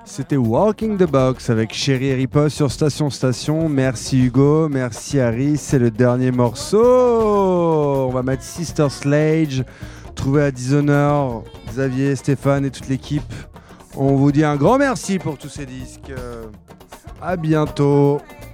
C'était Walking the Box avec Chéri et Riposte sur Station Station. Merci Hugo, merci Harry. C'est le dernier morceau. On va mettre Sister Sledge, trouvé à Dishonored, Xavier, Stéphane et toute l'équipe. On vous dit un grand merci pour tous ces disques. À bientôt.